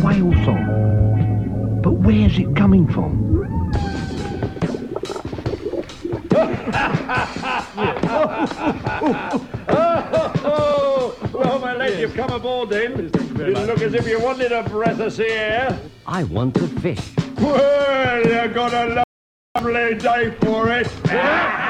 whale song. But where's it coming from? Well, my lad, you've come aboard then. Didn't look as if you wanted a breath of sea air. I want to fish. Well, you got a lovely day for it.